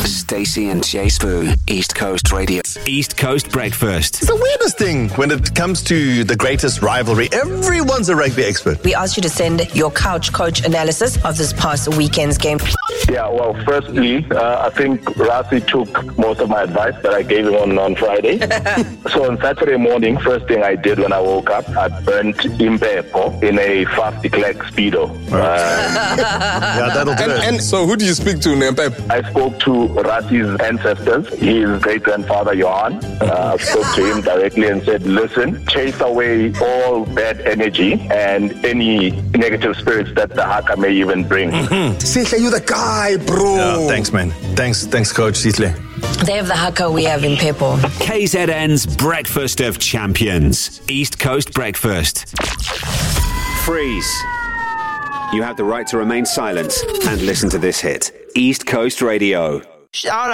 Stacey and Jay Spoon, East Coast Radio. East Coast Breakfast. It's the weirdest thing when it comes to the greatest rivalry. Everyone's a rugby expert. We asked you to send your couch coach analysis of this past weekend's game. Yeah, well, firstly, I think Rassie took most of my advice that I gave him on Friday. So on Saturday morning, first thing I did when I woke up, I burnt Impepo in a fast declared speedo. Yeah, that'll do it. And so who do you speak to, Nempe? I spoke to Rassie's ancestors, his great-grandfather Johan. I spoke to him directly and said, listen, chase away all bad energy and any negative spirits that the haka may even bring. Sihle, you the guy, bro. Yeah, thanks, man. Thanks, Coach Sihle. They have the haka, we have in Pepo. KZN's Breakfast of Champions. East Coast Breakfast. Freeze. You have the right to remain silent and listen to this hit. East Coast Radio. Shout